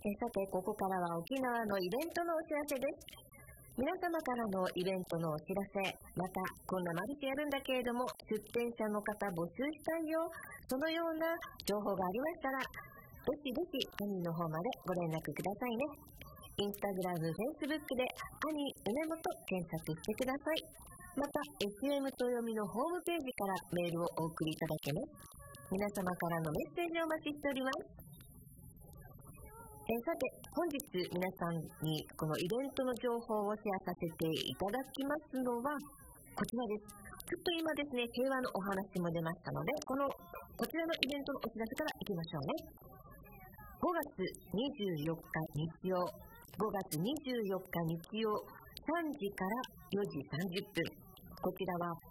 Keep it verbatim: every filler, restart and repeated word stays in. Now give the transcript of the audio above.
えさて、ここからは沖縄のイベントのお知らせです。皆様からのイベントのお知らせ、またこんなマルシェやるんだけれども出店者の方募集したいよ、そのような情報がありましたらどしどしアニーの方までご連絡くださいね。インスタグラム、フェイスブックでアニー梅本検索してください。また エスエム とよみのホームページからメールをお送りいただけます。皆様からのメッセージをお待ちしております。えー、さて本日皆さんにこのイベントの情報をシェアさせていただきますのはこちらです。ちょっと今ですね、平和のお話も出ましたので、このこちらのイベントのお知らせからいきましょうね。ごがつにじゅうよっか日曜、ごがつにじゅうよっか日曜さんじからよじさんじゅっぷん、こちらは